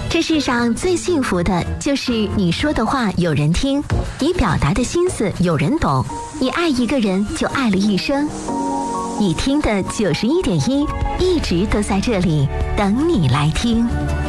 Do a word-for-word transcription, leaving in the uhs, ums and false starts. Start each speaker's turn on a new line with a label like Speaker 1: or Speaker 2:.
Speaker 1: 这世上最幸福的就是你说的话有人听，你表达的心思有人懂，你爱一个人就爱了一生。你听的九十一点一，一直都在这里等你来听。